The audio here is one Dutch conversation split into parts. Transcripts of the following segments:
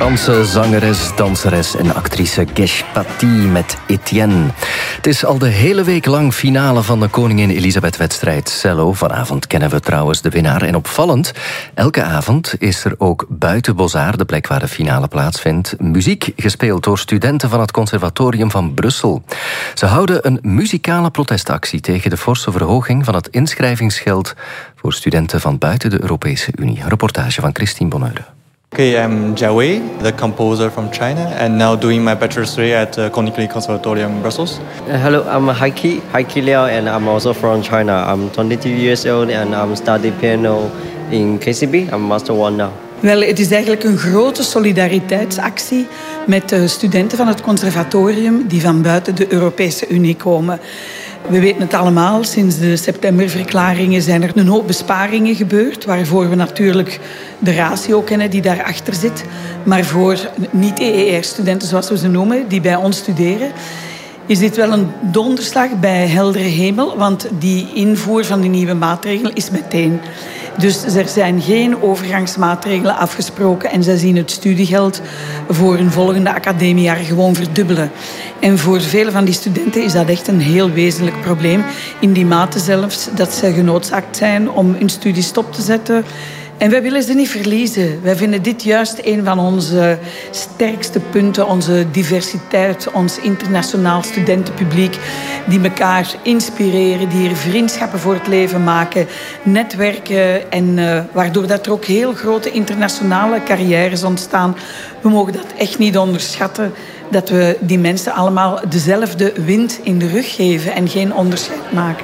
Franse zangeres, danseres en actrice Gesh Paty met Etienne. Het is al de hele week lang finale van de Koningin Elisabeth-wedstrijd cello. Vanavond kennen we trouwens de winnaar. En opvallend, elke avond is er ook buiten Beaux-Arts, de plek waar de finale plaatsvindt, muziek gespeeld door studenten van het Conservatorium van Brussel. Ze houden een muzikale protestactie tegen de forse verhoging van het inschrijvingsgeld voor studenten van buiten de Europese Unie. Een reportage van Christine Bonheur. Okay, I'm Jia Wei, the composer from China, and now doing my bachelor's degree at Koninklijk Conservatorium in Brussels. Hello, I'm Heiki Liao, and I'm also from China. I'm 22 years old and I'm studying piano in KCB. I'm Master 1 now. Wel, het is eigenlijk een grote solidariteitsactie met de studenten van het conservatorium die van buiten de Europese Unie komen. We weten het allemaal, sinds de septemberverklaringen zijn er een hoop besparingen gebeurd, waarvoor we natuurlijk de ratio kennen die daarachter zit. Maar voor niet-EER-studenten, zoals we ze noemen, die bij ons studeren, is dit wel een donderslag bij heldere hemel, want die invoer van die nieuwe maatregelen is meteen. Dus er zijn geen overgangsmaatregelen afgesproken en zij zien het studiegeld voor een volgende academiejaar gewoon verdubbelen. En voor vele van die studenten is dat echt een heel wezenlijk probleem. In die mate zelfs dat ze genoodzaakt zijn om hun studie stop te zetten. En wij willen ze niet verliezen. Wij vinden dit juist een van onze sterkste punten. Onze diversiteit, ons internationaal studentenpubliek. Die elkaar inspireren, die er vriendschappen voor het leven maken. Netwerken en waardoor dat er ook heel grote internationale carrières ontstaan. We mogen dat echt niet onderschatten. Dat we die mensen allemaal dezelfde wind in de rug geven en geen onderscheid maken.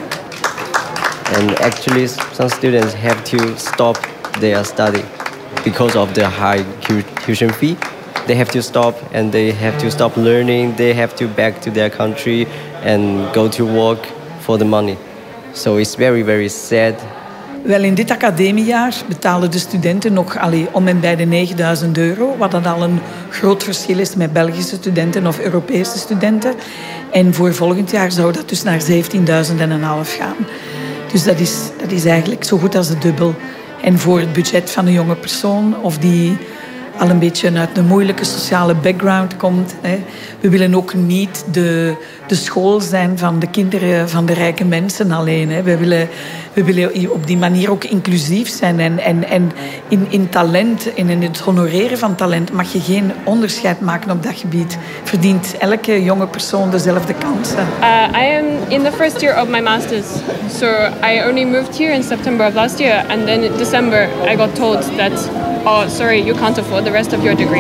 And actually some students have to stop their study because of the high tuition fee. They have to stop and they have to stop learning. They have to back to their country and go to work for the money. So it's very, very sad. Wel, in dit academiejaar betalen de studenten nog om en bij de €9.000, wat dan al een groot verschil is met Belgische studenten of Europese studenten. En voor volgend jaar zou dat dus naar 17.500 gaan. Dus dat is eigenlijk zo goed als het dubbel. En voor het budget van een jonge persoon of die al een beetje uit een moeilijke sociale background komt. We willen ook niet de school zijn van de kinderen van de rijke mensen alleen. We willen op die manier ook inclusief zijn. En in talent, in het honoreren van talent, mag je geen onderscheid maken op dat gebied. Verdient elke jonge persoon dezelfde kansen. I am in the first year of my master's. So I only moved here in September of last year. And then in December I got told that, oh, sorry, you can't afford the rest of your degree.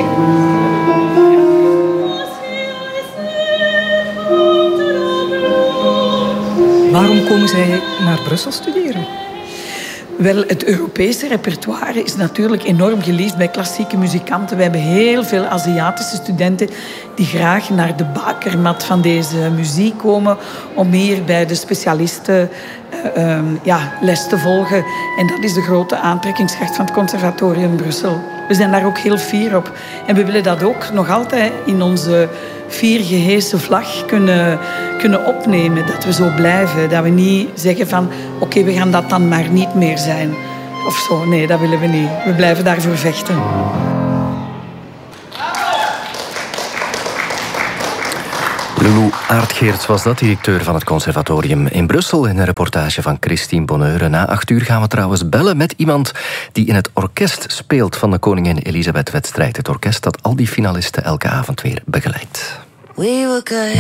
Waarom komen zij naar Brussel studeren? Wel, het Europese repertoire is natuurlijk enorm geliefd bij klassieke muzikanten. We hebben heel veel Aziatische studenten die graag naar de bakermat van deze muziek komen om hier bij de specialisten les te volgen. En dat is de grote aantrekkingskracht van het Conservatorium Brussel. We zijn daar ook heel fier op. En we willen dat ook nog altijd in onze fier gehesen vlag kunnen opnemen. Dat we zo blijven. Dat we niet zeggen van oké, we gaan dat dan maar niet meer zijn. Of zo. Nee, dat willen we niet. We blijven daarvoor vechten. Lulu Aartgeerts was dat, directeur van het conservatorium in Brussel, in een reportage van Christine Bonheur. Na 8 uur gaan we trouwens bellen met iemand die in het orkest speelt van de Koningin Elisabeth-wedstrijd. Het orkest dat al die finalisten elke avond weer begeleidt.